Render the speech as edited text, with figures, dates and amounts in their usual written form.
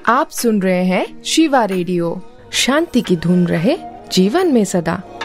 आप सुन रहे हैं शिवा रेडियो। शांति की धुन रहे जीवन में सदा।